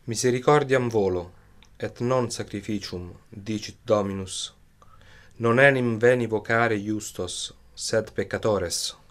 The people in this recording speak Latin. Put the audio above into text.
Misericordiam volo, et non sacrificium, dicit Dominus. Non enim veni vocare iustos, sed peccatores.